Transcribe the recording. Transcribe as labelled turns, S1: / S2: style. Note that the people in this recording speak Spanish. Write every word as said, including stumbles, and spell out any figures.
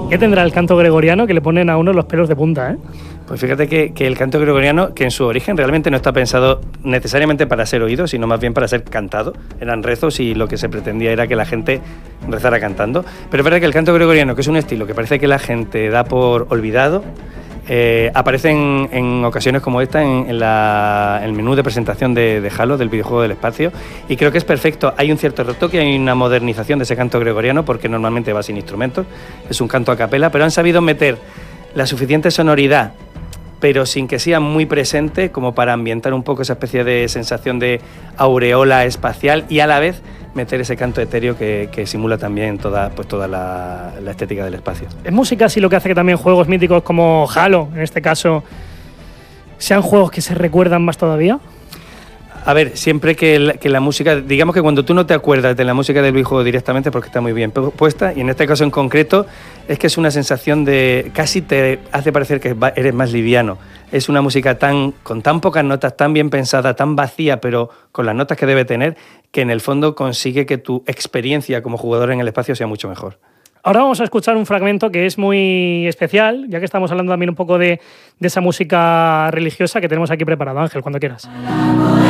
S1: ¿Qué tendrá el canto gregoriano que le ponen a uno los pelos de punta, eh?
S2: Pues fíjate que, que el canto gregoriano, que en su origen realmente no está pensado necesariamente para ser oído, sino más bien para ser cantado. Eran rezos y lo que se pretendía era que la gente rezara cantando. Pero es verdad que el canto gregoriano, que es un estilo que parece que la gente da por olvidado, eh, aparece en, en ocasiones como esta en, en, la, en el menú de presentación de, de Halo, del videojuego del espacio, y creo que es perfecto. Hay un cierto retoque, hay una modernización de ese canto gregoriano, porque normalmente va sin instrumentos, es un canto a capela, pero han sabido meter la suficiente sonoridad, pero sin que sea muy presente, como para ambientar un poco esa especie de sensación de aureola espacial y a la vez meter ese canto etéreo que, que simula también toda, pues toda la, la estética del espacio.
S1: ¿Es música así lo que hace que también juegos míticos como Halo, en este caso, sean juegos que se recuerdan más todavía?
S2: A ver, siempre que la, que la música, digamos que cuando tú no te acuerdas de la música del videojuego directamente porque está muy bien puesta, y en este caso en concreto es que es una sensación de, casi te hace parecer que eres más liviano. Es una música tan, con tan pocas notas, tan bien pensada, tan vacía, pero con las notas que debe tener, que en el fondo consigue que tu experiencia como jugador en el espacio sea mucho mejor.
S1: Ahora vamos a escuchar un fragmento que es muy especial, ya que estamos hablando también un poco de, de esa música religiosa que tenemos aquí preparado. Ángel, cuando quieras.